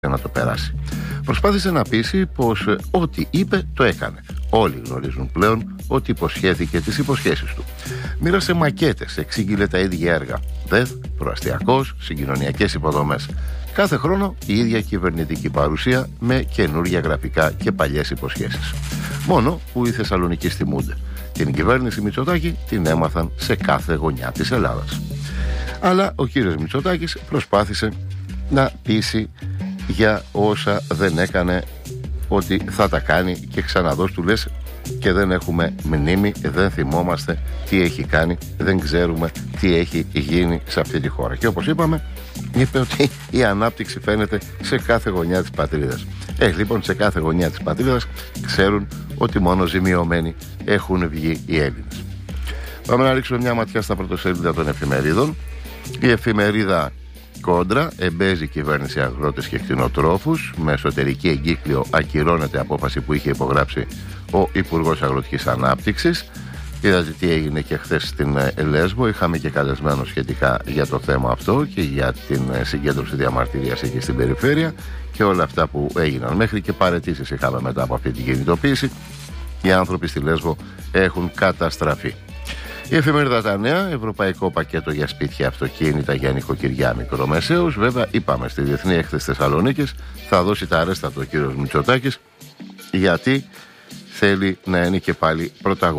να το περάσει. Προσπάθησε να πείσει πως ό,τι είπε το έκανε. Όλοι γνωρίζουν πλέον ότι υποσχέθηκε τις υποσχέσεις του. Μοίρασε μακέτες, εξήγηλε τα ίδια έργα. ΔΕΘ, προαστιακός, συγκοινωνιακές υποδομές. Κάθε χρόνο η ίδια κυβερνητική παρουσία με καινούργια γραφικά και παλιές υποσχέσεις. Μόνο που οι Θεσσαλονικοί θυμούνται. Την κυβέρνηση Μητσοτάκη την έμαθαν σε κάθε γωνιά της Ελλάδας. Αλλά ο κύριος Μητσοτάκης προσπάθησε να πείσει για όσα δεν έκανε ότι θα τα κάνει και ξαναδώς του λες και δεν έχουμε μνήμη, δεν θυμόμαστε τι έχει κάνει, δεν ξέρουμε τι έχει γίνει σε αυτή τη χώρα. Και όπως είπαμε, είπε ότι η ανάπτυξη φαίνεται σε κάθε γωνιά της πατρίδας. Λοιπόν, σε κάθε γωνιά της πατρίδας ξέρουν ότι μόνο ζημιωμένοι έχουν βγει οι Έλληνες. Πάμε να ρίξουμε μια ματιά στα πρωτοσέλιδα των εφημερίδων. Η εφημερίδα Κόντρα, εμπέζει κυβέρνηση αγρότες και κτηνοτρόφους. Με εσωτερική εγκύκλιο ακυρώνεται απόφαση που είχε υπογράψει ο Υπουργός Αγροτικής Ανάπτυξης. Είδατε τι έγινε και χθες στην Λέσβο. Είχαμε και καλεσμένο σχετικά για το θέμα αυτό και για την συγκέντρωση διαμαρτυρίας εκεί στην περιφέρεια και όλα αυτά που έγιναν. Μέχρι και παραιτήσεις είχαμε μετά από αυτή την κινητοποίηση. Οι άνθρωποι στη Λέσβο έχουν καταστραφεί. Η εφημερίδα Τα Νέα, ευρωπαϊκό πακέτο για σπίτια, αυτοκίνητα για νοικοκυριά, μικρομεσαίους. Βέβαια, είπαμε στη Διεθνή Έκθεση Θεσσαλονίκης θα δώσει τα αρέστα του ο κύριος Μητσοτάκης, γιατί θέλει να είναι και πάλι πρωταγωνιστής.